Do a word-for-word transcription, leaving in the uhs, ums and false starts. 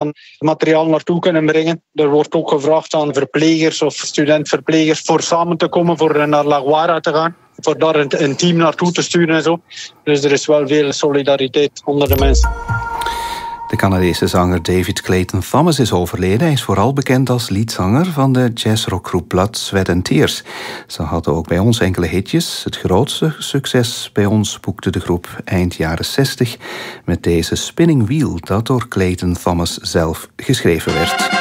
dan materiaal naartoe kunnen brengen. Er wordt ook gevraagd aan verplegers of studentverplegers voor samen te komen, voor naar La Guara te gaan. Voor daar een, een team naartoe te sturen en zo. Dus er is wel veel solidariteit onder de mensen. De Canadese zanger David Clayton Thomas is overleden. Hij is vooral bekend als liedzanger van de jazzrockgroep Blood, Sweat and Tears. Ze hadden ook bij ons enkele hitjes. Het grootste succes bij ons boekte de groep eind jaren zestig met deze Spinning Wheel, dat door Clayton Thomas zelf geschreven werd.